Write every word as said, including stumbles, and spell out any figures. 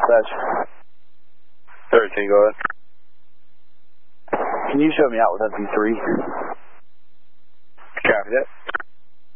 dispatch. thirteen, go ahead. Can you show me out with S D three?